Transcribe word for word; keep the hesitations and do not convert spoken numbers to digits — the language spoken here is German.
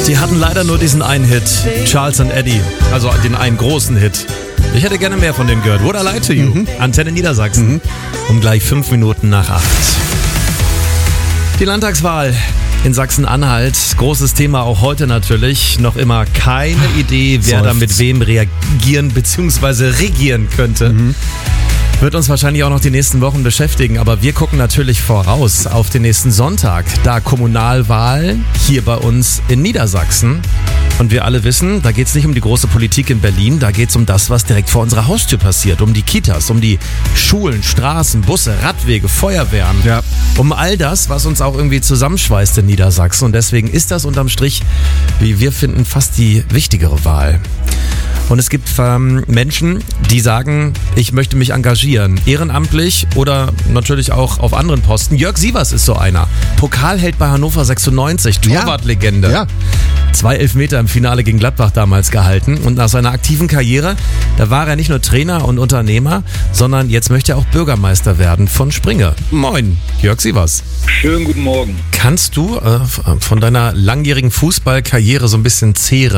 Die hatten leider nur diesen einen Hit, Charles and Eddie, also den einen großen Hit. Ich hätte gerne mehr von denen gehört. Would I Lie to You? Mhm. Antenne Niedersachsen. Mhm. Um gleich fünf Minuten nach acht. Die Landtagswahl in Sachsen-Anhalt. Großes Thema auch heute natürlich. Noch immer keine Idee, wer da mit wem reagieren bzw. regieren könnte. Mhm. Wird uns wahrscheinlich auch noch die nächsten Wochen beschäftigen, aber wir gucken natürlich voraus auf den nächsten Sonntag, da Kommunalwahl hier bei uns in Niedersachsen. Und wir alle wissen, da geht es nicht um die große Politik in Berlin, da geht es um das, was direkt vor unserer Haustür passiert, um die Kitas, um die Schulen, Straßen, Busse, Radwege, Feuerwehren, ja. um all das, was uns auch irgendwie zusammenschweißt in Niedersachsen. Und deswegen ist das unterm Strich, wie wir finden, fast die wichtigere Wahl. Und es gibt ähm, Menschen, die sagen, ich möchte mich engagieren, ehrenamtlich oder natürlich auch auf anderen Posten. Jörg Sievers ist so einer. Pokalheld bei Hannover sechsundneunzig, Torwartlegende. Ja. Zwei Elfmeter im Finale gegen Gladbach damals gehalten. Und nach seiner aktiven Karriere, da war er nicht nur Trainer und Unternehmer, sondern jetzt möchte er auch Bürgermeister werden von Springe. Moin, Jörg Sievers. Schönen guten Morgen. Kannst du äh, von deiner langjährigen Fußballkarriere so ein bisschen zehren?